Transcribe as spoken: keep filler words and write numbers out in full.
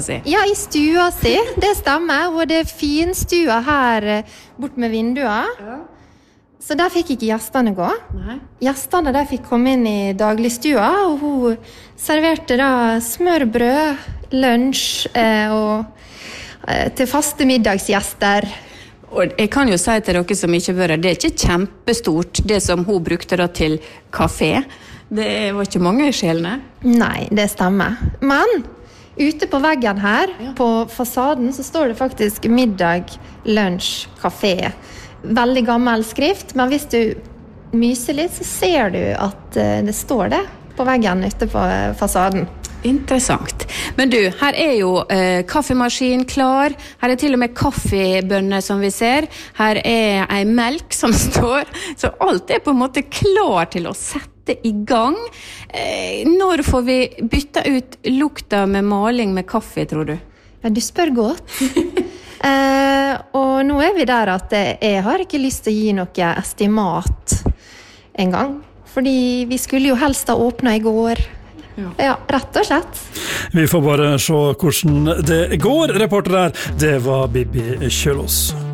Ja, i stua si, det stemmer. Og det er fin stua her bort med vinduet. Ja. Så der fikk ikke gjestene gå. Nei. Gjestene der fikk komme inn i dagligstua, og hun serverte da smørbrød, lunsj eh, og eh, til faste middagsgjester. Og jeg kan jo si til dere som ikke hører, det er ikke kjempestort, det som hun brukte da til kafé. Det var ikke mange sjelene. Nei, det stemmer. Men ute på veggen her, ja. På fasaden, så står det faktisk middag, lunsj, kafé. Veldig gammel skrift, men hvis du myser litt, så ser du at det står det på veggen ute på fasaden. Interessant. Men du, her er jo eh, kaffemaskin klar. Her er til og med kaffebønner som vi ser. Her er en melk som står. Så alt er på en måte klar til å sette i gang. Eh, når får vi bytte ut lukta med maling med kaffe, tror du? Ja, du spør godt. eh, og nå er vi der at jeg har ikke lyst til å gi noe estimat en gang. Fordi vi skulle jo helst ha åpnet i går. Ja. ja, rett og slett. Vi får bare se hvordan det går. Reporter der, det var Bibi Kjølås.